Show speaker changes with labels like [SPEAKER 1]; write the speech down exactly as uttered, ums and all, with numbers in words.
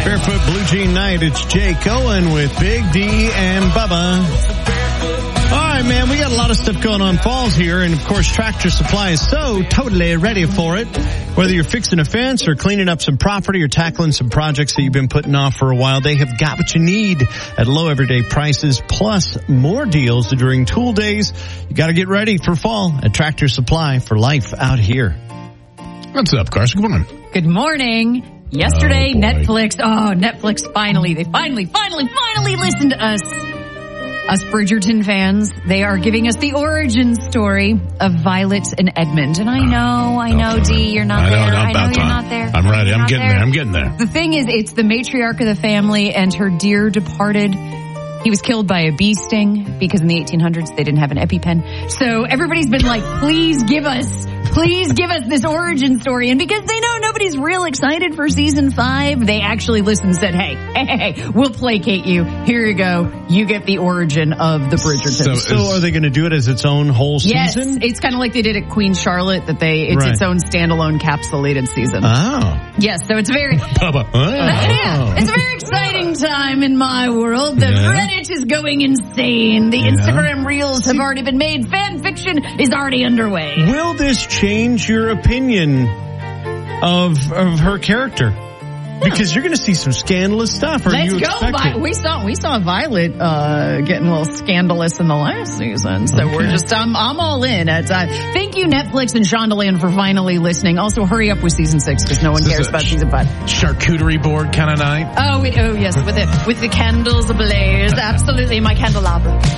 [SPEAKER 1] Barefoot Blue Jean Night. It's Jay Cohen with Big D and Bubba. All right, man, we got a lot of stuff going on falls here, and of course Tractor Supply is so totally ready for it. Whether you're fixing a fence or cleaning up some property or tackling some projects that you've been putting off for a while, they have got what you need at low everyday prices, plus more deals during tool days. You got to get ready for fall at Tractor Supply for life out here.
[SPEAKER 2] What's up, Carson? Good morning.
[SPEAKER 3] Good morning. Yesterday,
[SPEAKER 2] oh,
[SPEAKER 3] Netflix, oh, Netflix finally, they finally, finally, finally listened to us. Us Bridgerton fans, they are giving us the origin story of Violet and Edmund. And I know, I know,
[SPEAKER 2] okay.
[SPEAKER 3] Dee, you're not
[SPEAKER 2] I know,
[SPEAKER 3] there.
[SPEAKER 2] not
[SPEAKER 3] I know
[SPEAKER 2] about
[SPEAKER 3] you're
[SPEAKER 2] time.
[SPEAKER 3] not there.
[SPEAKER 2] I'm ready.
[SPEAKER 3] You're
[SPEAKER 2] I'm getting there. there. I'm getting there.
[SPEAKER 3] The thing is, it's the matriarch of the family and her dear departed. He was killed by a bee sting because in the eighteen hundreds they didn't have an EpiPen. So everybody's been like, please give us, please give us this origin story. And because they know nobody's real excited for season five, they actually listened and said, hey, hey, hey, we'll placate you. Here you go. You get the origin of the Bridgerton.
[SPEAKER 1] So, so are they going to do it as its own whole
[SPEAKER 3] yes,
[SPEAKER 1] season?
[SPEAKER 3] It's kind of like they did at Queen Charlotte, that they it's
[SPEAKER 1] right.
[SPEAKER 3] its own standalone capsulated season.
[SPEAKER 1] Oh.
[SPEAKER 3] Yes, so it's very...
[SPEAKER 2] Bubba.
[SPEAKER 1] Oh.
[SPEAKER 3] Yeah, it's a very exciting time in my world. The
[SPEAKER 1] Yeah.
[SPEAKER 3] Reddit is going insane. The
[SPEAKER 1] Yeah.
[SPEAKER 3] Instagram reels have already been made. Fan fiction is already underway.
[SPEAKER 1] Will this change your opinion of of her character? Because you're going to see some scandalous stuff. Or
[SPEAKER 3] Let's
[SPEAKER 1] you
[SPEAKER 3] go.
[SPEAKER 1] expect
[SPEAKER 3] Vi-
[SPEAKER 1] it?
[SPEAKER 3] we saw we saw Violet uh, getting a little scandalous in the last season, so
[SPEAKER 1] Okay.
[SPEAKER 3] we're just I'm I'm all in. At, uh, thank you, Netflix and Shondaland, for finally listening. Also, hurry up with season six because no one
[SPEAKER 2] This
[SPEAKER 3] cares
[SPEAKER 2] is a
[SPEAKER 3] about season five.
[SPEAKER 2] Charcuterie board kind of night.
[SPEAKER 3] Oh, wait, oh yes, with it with the candles ablaze. Absolutely, my candelabra.